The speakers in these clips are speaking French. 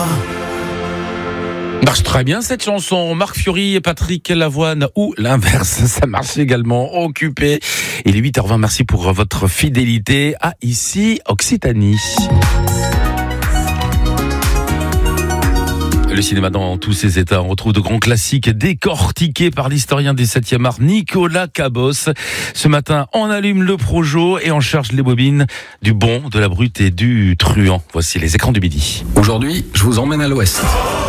Marche très bien cette chanson. Marc Fiori et Patrick Lavoine, ou l'inverse, ça marche également. Occupé. Il est 8h20, merci pour votre fidélité à Ici Occitanie. Le cinéma dans tous ses états, on retrouve de grands classiques décortiqués par l'historien des 7e art Nicolas Cabos. Ce matin, on allume le Projo et on charge les bobines du bon, de la brute et du truand. Voici les écrans du midi. Aujourd'hui, je vous emmène à l'ouest.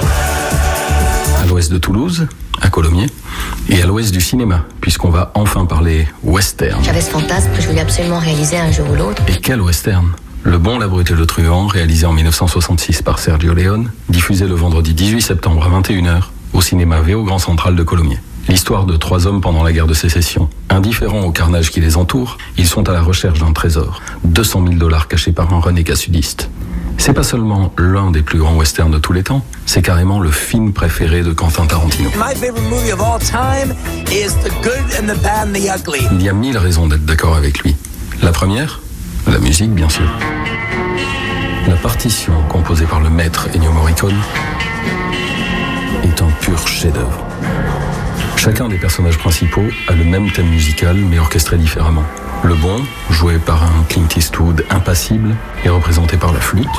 À l'ouest de Toulouse, à Colomiers, et à l'ouest du cinéma, puisqu'on va enfin parler western. J'avais ce fantasme que je voulais absolument réaliser un jour ou l'autre. Et quel western ? Le bon, la brute et le truand, réalisé en 1966 par Sergio Leone, diffusé le vendredi 18 septembre à 21h au cinéma VO Grand Central de Colomiers. L'histoire de 3 hommes pendant la guerre de sécession. Indifférents au carnage qui les entoure, ils sont à la recherche d'un trésor, $200 000 cachés par un renégat sudiste. C'est pas seulement l'un des plus grands westerns de tous les temps, c'est carrément le film préféré de Quentin Tarantino. My favorite movie of all time is The Good and the Bad and the Ugly. Il y a 1000 raisons d'être d'accord avec lui. La première, la musique bien sûr. La partition composée par le maître Ennio Morricone est un pur chef-d'œuvre. Chacun des personnages principaux a le même thème musical mais orchestré différemment. Le bon, joué par un Clint Eastwood impassible, est représenté par la flûte.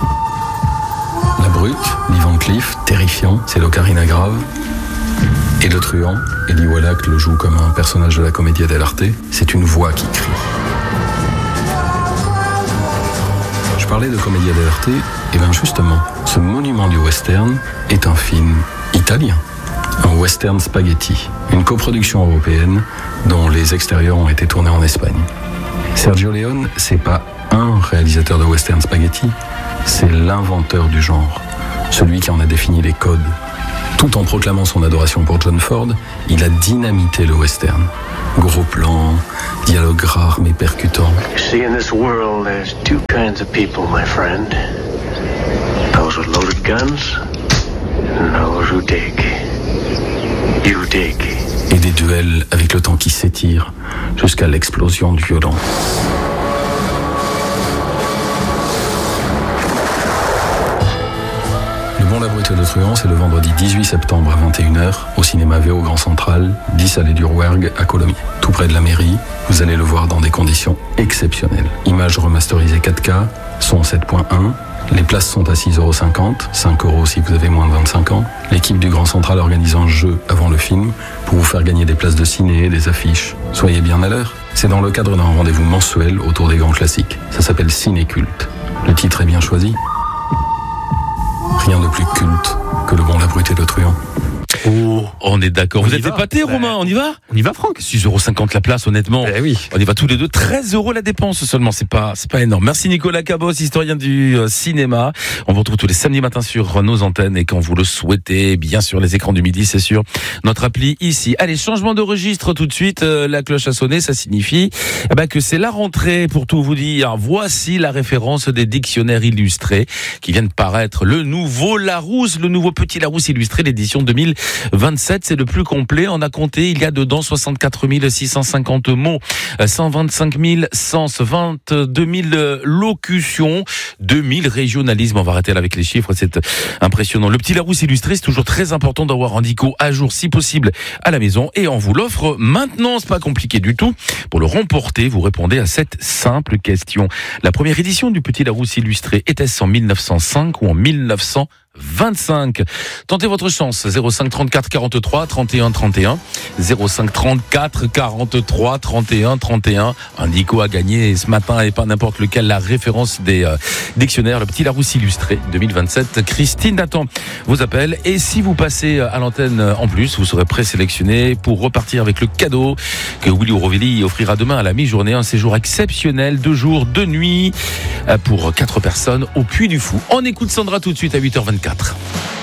La brute, Lee Van Cleef, terrifiant, c'est l'ocarina grave. Et le truand, Eli Wallach le joue comme un personnage de la Commedia dell'arte, c'est une voix qui crie. Je parlais de Commedia dell'arte, et bien justement, ce monument du western est un film italien. Un western spaghetti, une coproduction européenne dont les extérieurs ont été tournés en Espagne. Sergio Leone, c'est pas un réalisateur de western spaghetti, c'est l'inventeur du genre, celui qui en a défini les codes. Tout en proclamant son adoration pour John Ford, il a dynamité le western. Gros plans, dialogues rares mais percutants. You see, in this world, there's 2 kinds of people, my friend. Those with loaded guns, and those who dig. You dig. Et des duels avec le temps qui s'étire jusqu'à l'explosion de violence. Le bon, la brute et le truand, c'est le vendredi 18 septembre à 21h au cinéma VO Grand Central, 10 allée du Rouergue à Colomiers. Tout près de la mairie, vous allez le voir dans des conditions exceptionnelles. Images remasterisées 4K, son 7.1. Les places sont à 6,50€, 5€ si vous avez moins de 25 ans. L'équipe du Grand Central organise un jeu avant le film pour vous faire gagner des places de ciné, des affiches. Soyez bien à l'heure. C'est dans le cadre d'un rendez-vous mensuel autour des grands classiques. Ça s'appelle Ciné-Culte. Le titre est bien choisi. Rien de plus culte que le bon, la brute et le truand. Oh, on est d'accord. Vous êtes épaté, Romain? On y va? On y va, Franck. 6,50€ la place, honnêtement. Oui. On y va tous les deux. 13€ la dépense seulement. C'est pas énorme. Merci Nicolas Cabos, historien du cinéma. On vous retrouve tous les samedis matins sur nos antennes et quand vous le souhaitez, bien sûr, les écrans du midi, c'est sûr. Notre appli ici. Allez, changement de registre tout de suite. La cloche a sonné. Ça signifie que c'est la rentrée pour tout vous dire. Voici la référence des dictionnaires illustrés qui viennent de paraître. Le nouveau Larousse, le nouveau petit Larousse illustré, l'édition 2027, c'est le plus complet. On a compté, il y a dedans 64 650 mots, 125 000 sens, 22 000 locutions, 2000 régionalismes. On va arrêter là avec les chiffres, c'est impressionnant. Le petit Larousse illustré, c'est toujours très important d'avoir un dico à jour, si possible, à la maison. Et on vous l'offre maintenant, c'est pas compliqué du tout. Pour le remporter, vous répondez à cette simple question. La première édition du petit Larousse illustré, était-ce en 1905 ou en 1925? Tentez votre chance. 05 34 43 31 31. 05 34 43 31 31. Un dico à gagner ce matin et pas n'importe lequel. La référence des dictionnaires. Le petit Larousse illustré 2027. Christine Nathan vous appelle. Et si vous passez à l'antenne en plus, vous serez présélectionné pour repartir avec le cadeau que Willy Orovelli offrira demain à la mi-journée. Un séjour exceptionnel, 2 jours, 2 nuits pour 4 personnes au Puy du Fou. On écoute Sandra tout de suite à 8h24.